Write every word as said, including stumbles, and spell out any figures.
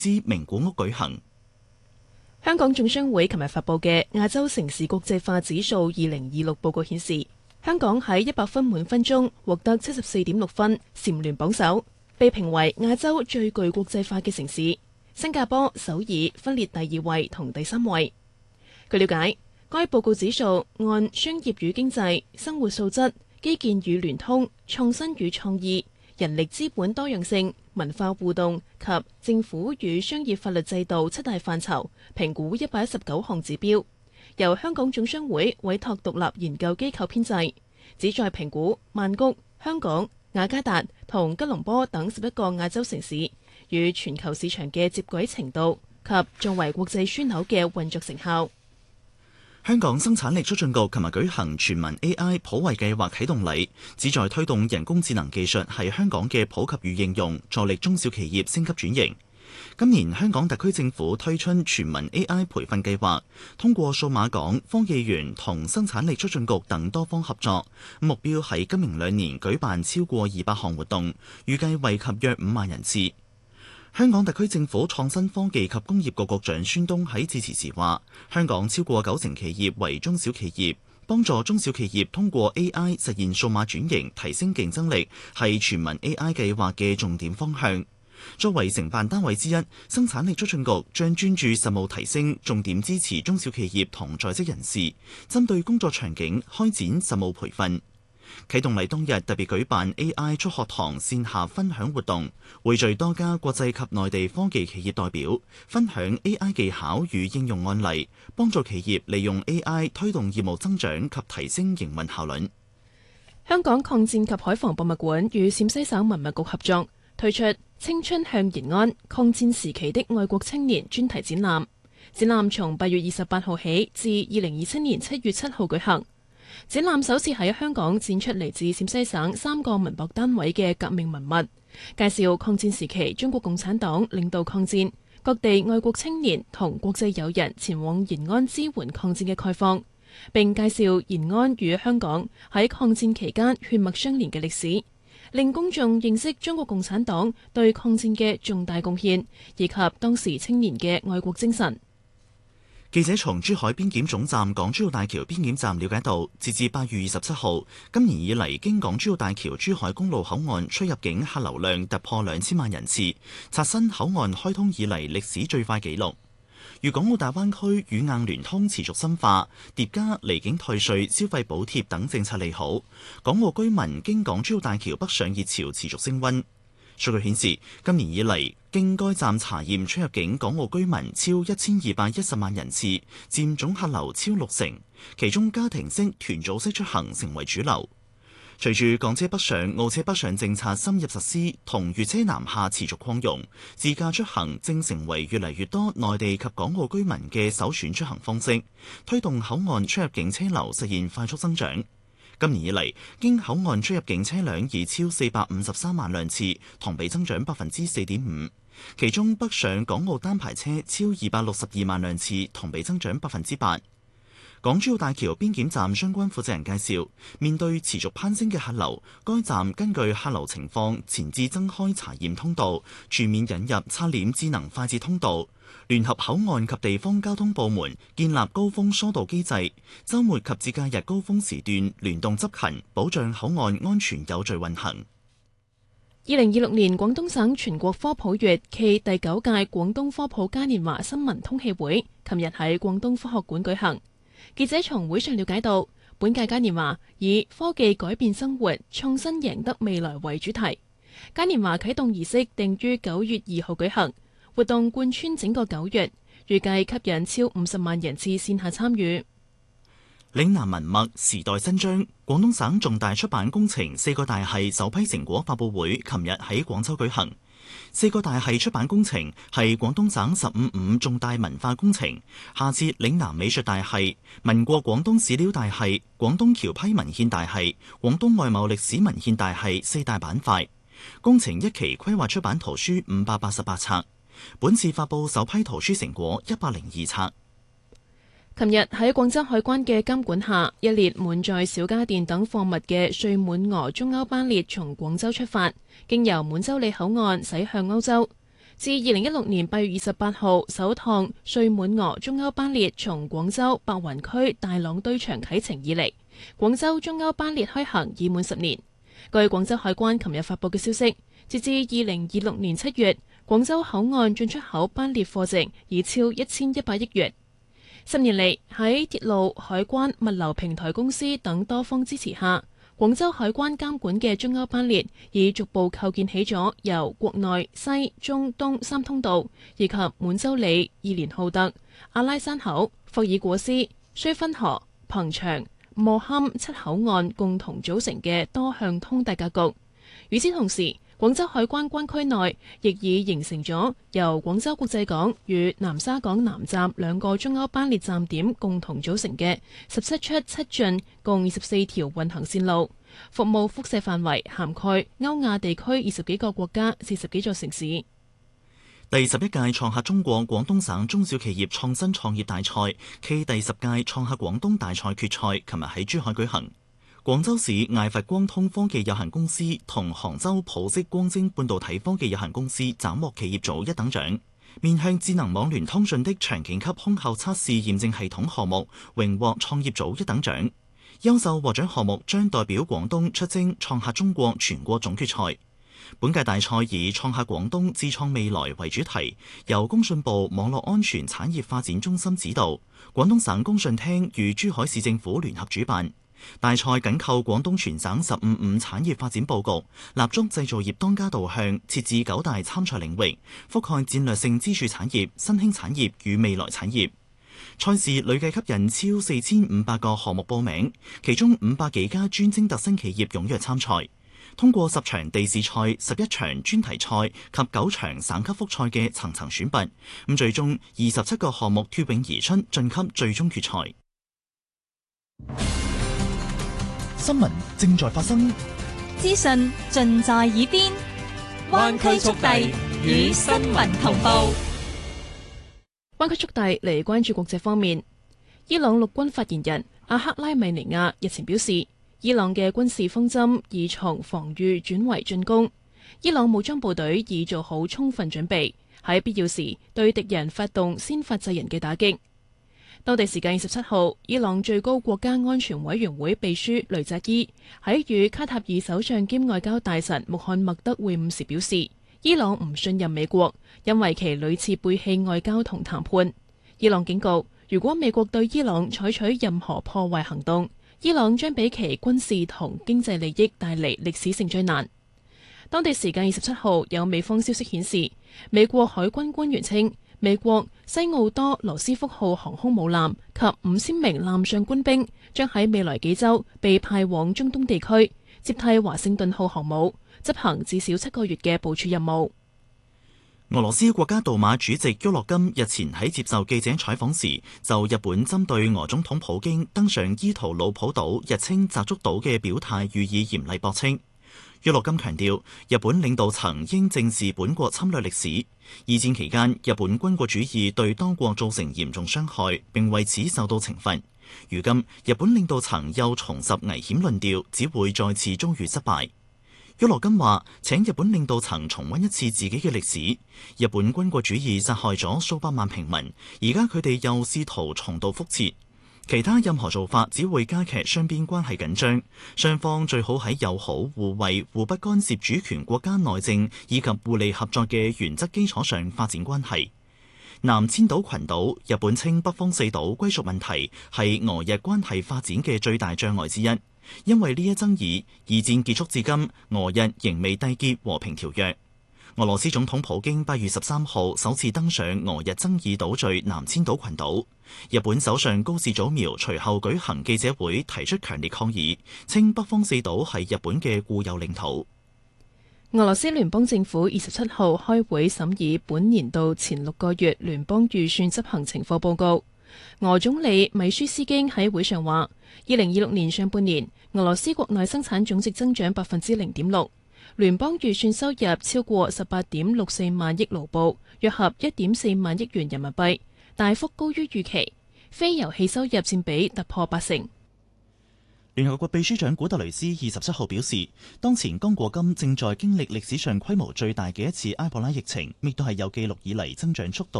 之名古屋舉行。 香港總商會琴日發佈嘅亞洲城市國際化指數二零二六報告顯示，香港喺一百分滿分中獲得七十四點六分，蟬聯榜首，被評為亞洲最具國際化嘅城市。新加坡、首爾分列第二位同第三位。據了解，該報告指數按商業與經濟、生活素質、基建與聯通、創新與創意、人力資本多樣性、文化互動及政府與商業法律制度七大範疇評估一百一十九項指標，由香港總商會委託獨立研究機構編製，旨在評估曼谷、香港、雅加達同吉隆坡等十一個亞洲城市與全球市場嘅接軌程度及作為國際樞紐嘅運作成效。 香港生產力促進局琴日舉行全民 A I 普惠計劃啟動禮，旨在推動人工智能技術係香港嘅普及與應用，助力中小企業升級轉型。今年香港特區政府推出全民 A I 培訓計劃，通過數碼港、科技園同生產力促進局等多方合作，目標喺今明兩年舉辦超過二百項活動，預計惠及約五萬人次。香港特區政府創新科技及工業局局長孫東喺致辭時話，香港超過九成企業為中小企業，幫助中小企業通過 A I 實現數碼轉型，提升競爭力，係全民 A I 計劃嘅重點方向。作為承辦單位之一，生產力促進局將專注實務提升，重點支持中小企業同在職人士，針對工作場景開展實務培訓。啟動禮當日特別舉辦 A I 促學堂線下分享活動，匯聚多家國際及內地科技企業代表，分享 A I 技巧與應用案例，幫助企業利用 A I 推動業務增長及提升營運效率。 香港抗戰及海防博物館與陝西省文物局合作，推出《青春向延安：抗戰時期的愛國青年》專題展覽。展覽從八月二十八號起至二零二七年七月七號舉行。展覽首次喺香港展出嚟自陝西省三個文博單位嘅革命文物，介紹抗戰時期中國共產黨領導抗戰，各地愛國青年同國際友人前往延安支援抗戰嘅概況，並介紹延安與香港喺抗戰期間血脈相連嘅歷史，令公眾認識中國共產黨對抗戰嘅重大貢獻，以及當時青年嘅愛國精神。 記者從珠海邊檢總站港珠澳大橋邊檢站了解到，截至八月二十七號，今年以嚟經港珠澳大橋珠海公路口岸出入境客流量突破兩千萬人次，刷新口岸開通以嚟歷史最快紀錄。粵港澳大灣區與硬聯通持續深化，疊加離境退稅、消費補貼等政策利好，港澳居民經港珠澳大橋北上熱潮持續升溫。數據顯示，今年以嚟經該站查驗出入境港澳居民超一千二百一十萬人次，佔總客流超六成，其中家庭式、團組式出行成為主流。隨住港車北上、澳車北上政策深入實施，同粵車南下持續擴容，自駕出行正成為越嚟越多內地及港澳居民嘅首選出行方式，推動口岸出入境車流實現快速增長。今年以嚟，經口岸出入境車輛已超四百五十三萬輛次，同比增長百分之四點五。其中北上港澳單牌車超二百六十二萬輛次，同比增長百分之八。港珠澳大橋邊檢站相關負責人介紹，面對持續攀升嘅客流，該站根據客流情況前置增開查驗通道，全面引入刷臉智能快捷通道，聯合口岸及地方交通部門建立高峰疏導機制，週末及節假日高峰時段聯動執勤，保障口岸安全有序運行。 二零二六年廣東省全國科普月暨第九屆廣東科普嘉年華新聞通氣會，琴日喺廣東科學館舉行。記者從會上了解到，本屆嘉年華以科技改變生活、創新贏得未來為主題。嘉年華啟動儀式定於九月二號舉行，活動貫穿整個九月，預計吸引超五十萬人次線下參與。 嶺南文脈時代新章，廣東省重大出版工程四個大系首批成果發佈會，琴日喺廣州舉行。四個大系出版工程係廣東省十五五重大文化工程，下設嶺南美術大系、民國廣東史料大系、廣東僑批文獻大系、廣東外貿歷史文獻大系四大板塊。工程一期規劃出版圖書五百八十八冊，本次發佈首批圖書成果一百零二冊。 琴日喺廣州海關嘅監管下，一列滿載小家電等貨物嘅穗滿俄中歐班列從廣州出發，經由滿洲里口岸駛向歐洲。 自二零一六年八月二十八號首趟穗滿俄中歐班列從廣州白雲區大朗堆場啟程以嚟，廣州中歐班列開行已滿十年。據廣州海關琴日發布嘅消息，截至二零二六年七月，廣州口岸進出口班列貨值已超一千一百億元。十年嚟，喺鐵路、海關、物流平台公司等多方支持下，廣州海關監管嘅中歐班列已逐步構建起咗由國內、西、中、東三通道以及滿洲里、伊連浩特、阿拉山口、霍爾果斯、綏芬河、彭場、磨坎七口岸共同組成嘅多向通大格局。與此同時，廣州海關關區內亦已形成咗由廣州國際港與南沙港南站兩個中歐班列站點共同組成嘅十七出七進共二十四條運行線路，服務輻射範圍涵蓋歐亞地區二十幾個國家、四十幾座城市。 第十一屆創客中國廣東省中小企業創新創業大賽暨第十屆創客廣東大賽決賽，琴日喺珠海舉行。廣州市艾佛光通科技有限公司同杭州普積光晶半導體科技有限公司斬獲企業組一等獎，面向智能網聯通訊的場景級空後測試驗證系統項目榮獲創業組一等獎。優秀獲獎項目將代表廣東出征創客中國全國總決賽。本屆大賽以創客廣東智創未來為主題，由工信部網絡安全產業發展中心指導，廣東省工信廳與珠海市政府聯合主辦。大賽緊扣廣東全省十五五產業發展佈局，立足製造業當家導向，設置九大參賽領域，覆蓋戰略性支柱產業、新興產業與未來產業。賽事累計吸引超四千五百個項目報名，其中五百幾家專精特新企業踴躍參賽。通過十場地試賽、十一場專題賽及九場省級複賽嘅層層選拔，咁最終二十七個項目脫穎而出，晉級最終決賽。新聞正在發生， 資訊盡在耳邊，灣區速遞與新聞同步。 灣區速遞嚟關注國際方面，伊朗陸軍發言人阿克拉米尼亞日前表示，伊朗嘅軍事方針已從防禦轉為進攻，伊朗武裝部隊已做好充分準備，喺必要時對敵人發動先發制人嘅打擊。當地時間二十七號，伊朗最高國家安全委員會秘書雷扎伊喺與卡塔爾首相兼外交大臣穆罕默德會晤時表示，伊朗唔信任美國，因為其屢次背棄外交同談判。伊朗警告，如果美國對伊朗採取任何破壞行動，伊朗將俾其軍事同經濟利益帶嚟歷史性災難。當地時間二十七號，有美方消息顯示，美國海軍官員稱，美國西奧多羅斯福號航空母艦及五千名艦上官兵將喺未來幾週被派往中東地區，接替華盛頓號航母，執行至少七個月嘅部署任務。 俄羅斯國家杜馬主席沃洛金日前喺接受記者採訪時，就日本針對俄總統普京登上伊圖魯普島日稱澤竹島嘅表態予以嚴厲駁斥。沃洛金強調，日本領導層應正視本國侵略歷史。二戰期間，日本軍國主義對當國造成嚴重傷害，並為此受到懲罰。如今，日本領導層又重拾危險論調，只會再次遭遇失敗。沃洛金話：請日本領導層重溫一次自己嘅歷史。日本軍國主義殺害咗數百萬平民，而家佢哋又試圖重蹈覆轍。其他任何做法只會加劇雙邊關係緊張，雙方最好喺友好、互惠、互不干涉主權國家內政以及互利合作嘅原則基礎上發展關係。南千島群島，日本稱北方四島歸屬問題係俄日關係發展嘅最大障礙之一，因為呢一爭議，二戰結束至今，俄日仍未締結和平條約。俄羅斯總統普京八月十三號首次登上俄日爭議島嶼南千島群島，日本首相高市早苗隨後舉行記者會，提出強烈抗議，稱北方四島係日本嘅固有領土。 俄羅斯聯邦政府二十七號開會審議本年度前六個月聯邦預算執行情況報告。俄總理米舒斯京喺會上話，二零二六年上半年俄羅斯國內生產總值增長百分之零點六。聯邦預算收入超過十八點六四萬億盧布，約合一點四萬億元人民幣，大幅高於預期。非油氣收入佔比突破八成。 聯合國秘書長古特雷斯二十七號表示，當前剛果金正在經歷歷史上規模最大嘅一次埃博拉疫情，亦都係有記錄以嚟增長速度